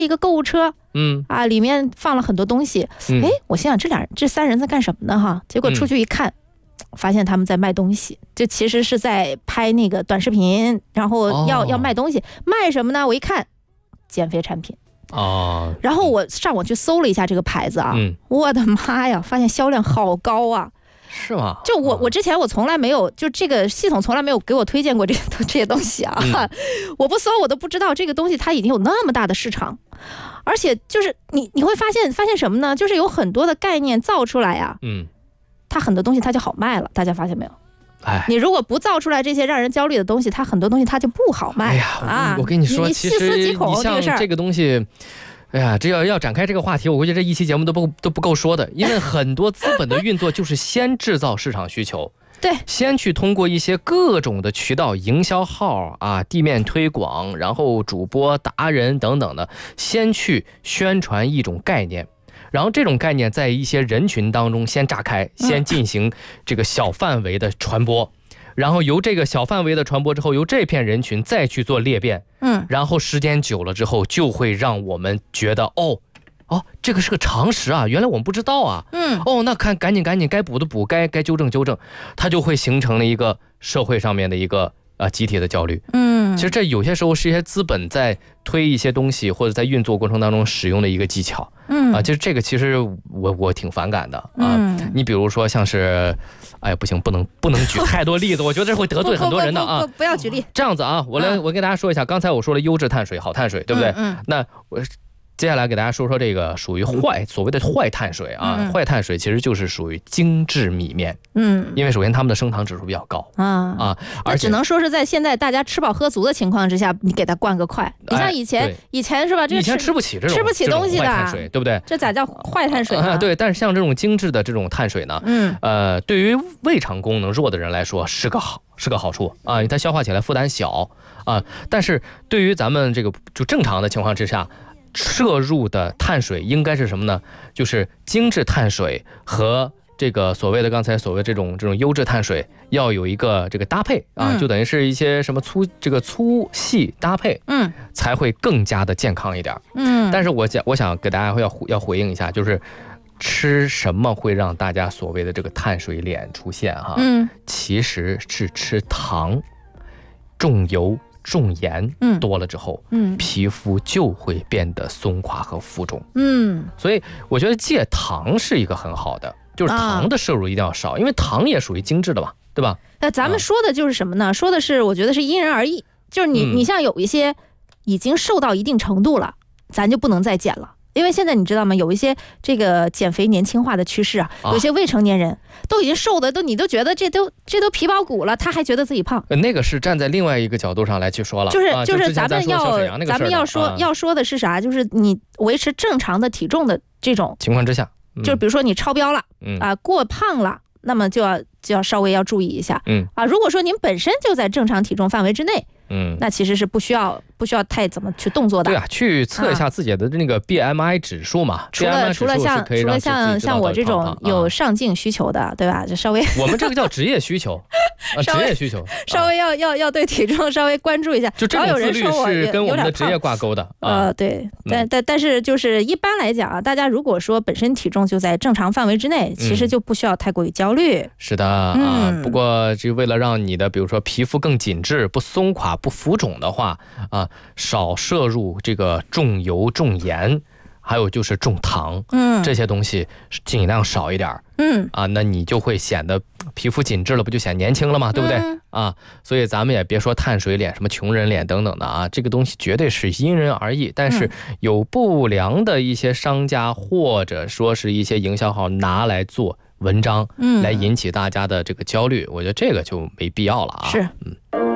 一个购物车，里面放了很多东西。我心想这三人在干什么呢哈？结果出去一看，发现他们在卖东西，就其实是在拍那个短视频，然后要卖东西，卖什么呢？我一看，减肥产品。然后我上网去搜了一下这个牌子啊，我的妈呀，发现销量好高啊！ 是吗？ 就我之前我从来没有，就这个系统从来没有给我推荐过这些东西啊，我不搜我都不知道这个东西它已经有那么大的市场，而且就是你会发现什么呢？就是有很多的概念造出来呀，它很多东西它就好卖了，大家发现没有？你如果不造出来这些让人焦虑的东西，它很多东西它就不好卖。 我跟你说， 你其实你像这个东西。这要展开这个话题，我估计这一期节目都不够说的，因为很多资本的运作就是先制造市场需求， 对， 先去通过一些各种的渠道、营销号地面推广，然后主播、达人等等的，先去宣传一种概念，然后这种概念在一些人群当中先炸开，先进行这个小范围的传播。然后由这个小范围的传播之后，由这片人群再去做裂变，然后时间久了之后，就会让我们觉得这个是个常识啊，原来我们不知道啊，那赶紧该补的补，该纠正纠正，它就会形成了一个社会上面的一个集体的焦虑。其实这有些时候是一些资本在推一些东西或者在运作过程当中使用的一个技巧。就是这个其实我挺反感的啊。你比如说像是，不行，不能举太多例子，我觉得这会得罪很多人的啊。 不要举例。 这样子啊，我跟大家说一下，刚才我说了优质碳水、好碳水，对不对？那我接下来给大家说说这个属于所谓的坏碳水啊。坏碳水其实就是属于精致米面。因为首先它们的升糖指数比较高而且只能说是在现在大家吃饱喝足的情况之下，你给它灌个快。你像以前是吧？ 以前吃不起东西的坏碳水，对不对？ 这咋叫坏碳水呢？ 对，但是像这种精致的这种碳水呢，对于胃肠功能弱的人来说是个好处啊，它消化起来负担小啊。但是对于咱们这个就正常的情况之下，摄入的碳水应该是什么呢？就是精致碳水和这个所谓的刚才所谓这种优质碳水要有一个这个搭配啊，就等于是一些什么粗细搭配，才会更加的健康一点。但是我想给大家要回应一下，就是吃什么会让大家所谓的这个碳水脸出现哈？其实是吃糖、重油、重盐多了之后，皮肤就会变得松垮和浮肿。所以我觉得戒糖是一个很好的，就是糖的摄入一定要少，因为糖也属于精致的嘛，对吧？ 那咱们说的就是什么呢？说的是我觉得是因人而异，就是你像有一些已经瘦到一定程度了，咱就不能再减了。因为现在你知道吗？有一些这个减肥年轻化的趋势啊，有些未成年人都已经瘦的你都觉得这都皮包骨了，他还觉得自己胖。 那个是站在另外一个角度上来去说了， 就是咱们要说的是啥？就是你维持正常的体重的这种情况之下， 就是比如说你超标了，过胖了，那么就要稍微要注意一下。如果说您本身就在正常体重范围之内，那其实是不需要太怎么去动作的。 对啊，去测一下自己的那个 BMI 指数嘛。除了像我这种有上镜需求的，对吧？就稍微我们这个叫职业需求，职业需求， 稍微要对体重稍微关注一下。 就这种自律是跟我们的职业挂钩的对，但是就是一般来讲啊，大家如果说本身体重就在正常范围之内，其实就不需要太过于焦虑。 是的不过就为了让你的比如说皮肤更紧致、不松垮、不浮肿的话少摄入这个重油、重盐，还有就是重糖，这些东西尽量少一点。那你就会显得皮肤紧致了，不就显年轻了吗？对不对所以咱们也别说碳水脸、什么穷人脸等等的这个东西绝对是因人而异。但是有不良的一些商家或者说是一些营销号拿来做文章，来引起大家的这个焦虑，我觉得这个就没必要了是